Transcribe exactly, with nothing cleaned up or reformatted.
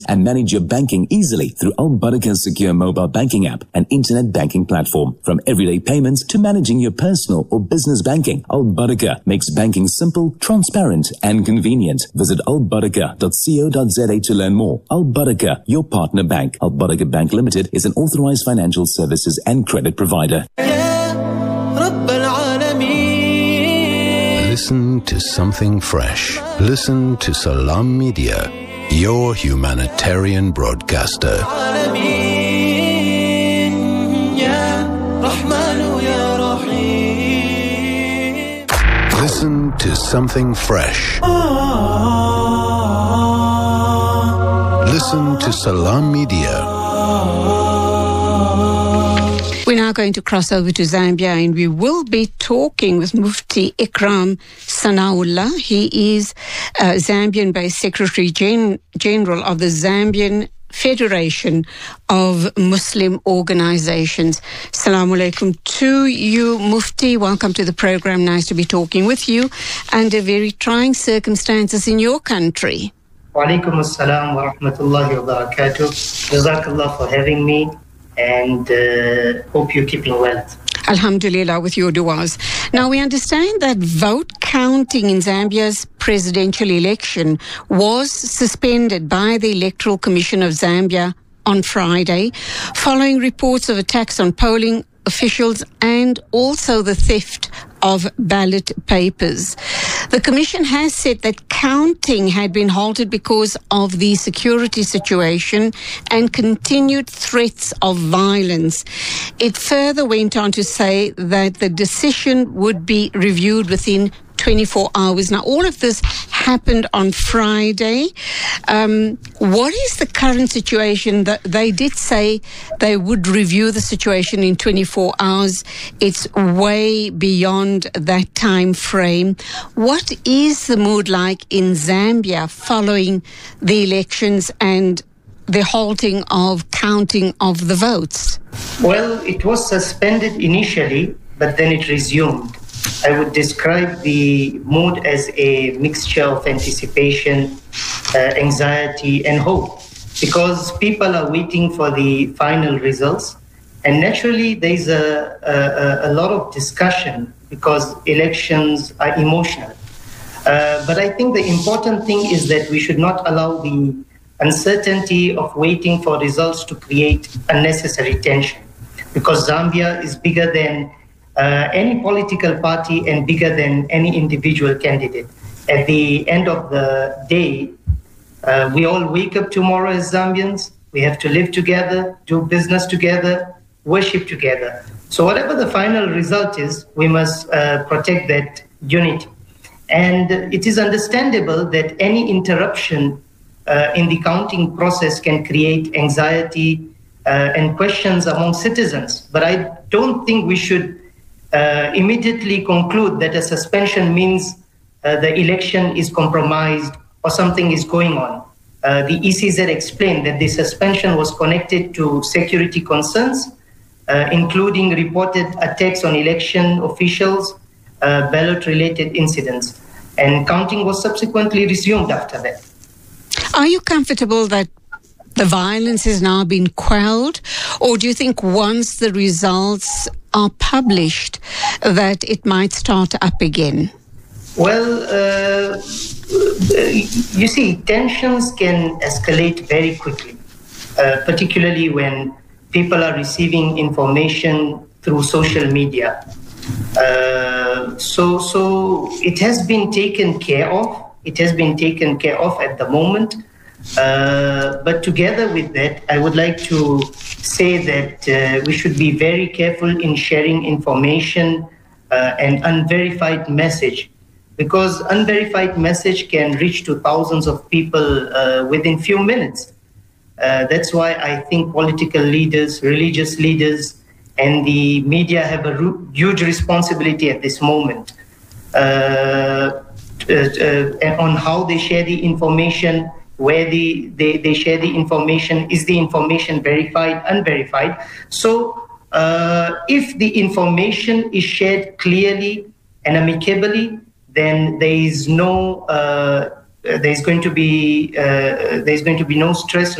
and manage your banking easily through Al Baraka's secure mobile banking app and internet banking platform. From everyday payments to managing your personal or business banking, Al Baraka makes banking simple, transparent and convenient. Visit al baraka dot co dot za to learn more. Al Baraka, your partner bank. Al Baraka Bank Limited is an authorized financial services and credit provider. Listen to something fresh. Listen to Salam Media, your humanitarian broadcaster. Listen to something fresh. Listen to Salam Media. We're now going to cross over to Zambia, and we will be talking with Mufti Ikram Sanaullah. He is uh, Zambian-based Secretary Gen- General of the Zambian Federation of Muslim Organizations. Assalamu alaikum to you, Mufti. Welcome to the program. Nice to be talking with you under very trying circumstances in your country. Wa alaikum assalam wa rahmatullahi wa barakatuh. Jazakallah for having me, and uh, hope you're keeping well. Alhamdulillah, with your du'as. Now, we understand that vote counting in Zambia's presidential election was suspended by the Electoral Commission of Zambia on Friday, following reports of attacks on polling officials and also the theft of ballot papers. The Commission has said that counting had been halted because of the security situation and continued threats of violence. It further went on to say that the decision would be reviewed within twenty-four hours. Now, all of this happened on Friday. Um, what is the current situation? That they did say they would review the situation in twenty-four hours. It's way beyond that time frame. What is the mood like in Zambia following the elections and the halting of counting of the votes? Well, it was suspended initially, but then it resumed. I would describe the mood as a mixture of anticipation, uh, anxiety, and hope, because people are waiting for the final results. And naturally, there's a, a, a lot of discussion because elections are emotional. Uh, but I think the important thing is that we should not allow the uncertainty of waiting for results to create unnecessary tension, because Zambia is bigger than Uh, any political party and bigger than any individual candidate. At the end of the day, uh, we all wake up tomorrow as Zambians. We have to live together, do business together, worship together. So whatever the final result is, we must uh, protect that unity. And it is understandable that any interruption uh, in the counting process can create anxiety uh, and questions among citizens. But I don't think we should Uh, immediately conclude that a suspension means uh, the election is compromised or something is going on. Uh, the E C Z explained that the suspension was connected to security concerns, uh, including reported attacks on election officials, uh, ballot-related incidents, and counting was subsequently resumed after that. Are you comfortable that the violence has now been quelled, or do you think once the results are published that it might start up again? Well, uh, you see, tensions can escalate very quickly, uh, particularly when people are receiving information through social media. Uh, so, so it has been taken care of. It has been taken care of at the moment. Uh, but together with that, I would like to say that uh, we should be very careful in sharing information uh, and unverified message, because unverified message can reach to thousands of people uh, within few minutes. Uh, that's why I think political leaders, religious leaders, and the media have a huge responsibility at this moment uh, uh, uh, on how they share the information, where the, they, they share the information, is the information verified, unverified. So uh, if the information is shared clearly and amicably, then there is no uh, uh, there's going to be uh, there's going to be no stress